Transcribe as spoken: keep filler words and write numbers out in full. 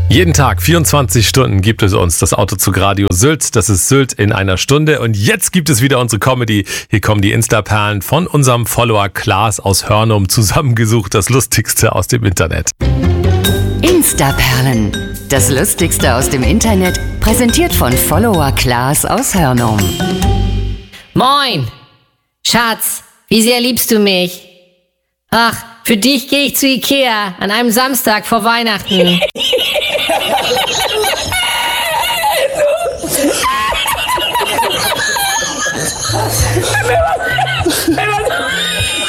Jeden Tag, vierundzwanzig Stunden gibt es uns das Autozug Radio Sylt. Das ist Sylt in einer Stunde. Und jetzt gibt es wieder unsere Comedy. Hier kommen die Insta-Perlen von unserem Follower Klaas aus Hörnum zusammengesucht. Das Lustigste aus dem Internet. Insta-Perlen. Das Lustigste aus dem Internet. Präsentiert von Follower Klaas aus Hörnum. Moin! Schatz, wie sehr liebst du mich? Ach, für dich gehe ich zu Ikea an einem Samstag vor Weihnachten.